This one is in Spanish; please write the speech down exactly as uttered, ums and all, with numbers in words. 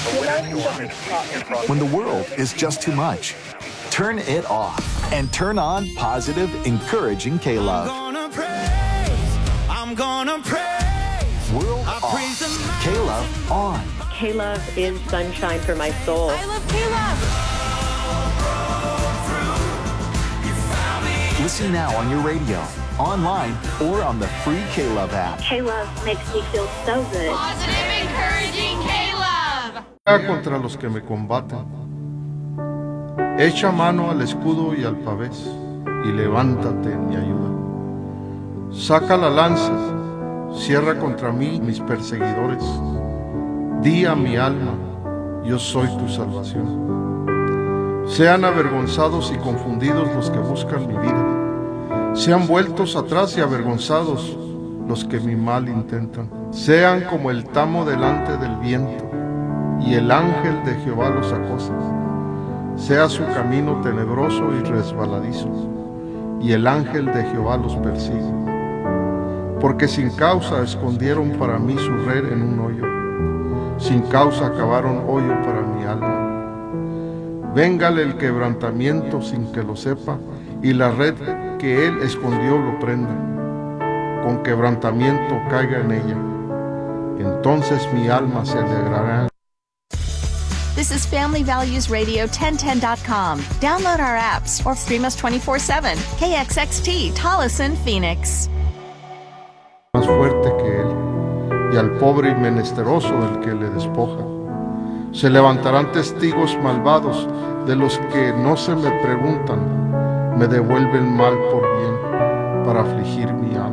When the world is just too much, turn it off and turn on positive, encouraging K-Love. I'm gonna praise, I'm gonna praise. World off, K-Love on. K-Love is sunshine for my soul. I love K-Love. Listen now on your radio, online, or on the free K-Love app. K-Love makes me feel so good. Positive, encouraging K-Love. Contra los que me combaten. Echa mano al escudo y al pavés, y levántate en mi ayuda. Saca la lanza, cierra contra mí mis perseguidores. Di a mi alma, yo soy tu salvación. Sean avergonzados y confundidos los que buscan mi vida. Sean vueltos atrás y avergonzados los que mi mal intentan. Sean como el tamo delante del viento, y el ángel de Jehová los acosa. Sea su camino tenebroso y resbaladizo, y el ángel de Jehová los persigue. Porque sin causa escondieron para mí su red en un hoyo, sin causa cavaron hoyo para mi alma. Véngale el quebrantamiento sin que lo sepa, y la red que él escondió lo prenda. Con quebrantamiento caiga en ella, entonces mi alma se alegrará. This is Family Values Radio ten ten dot com. Download our apps or stream us twenty-four seven. K X X T, Tolleson, Phoenix. Más fuerte que él, y al pobre y menesteroso del que le despoja. Se levantarán testigos malvados de los que no se me preguntan, me devuelven mal por bien para afligir mi alma.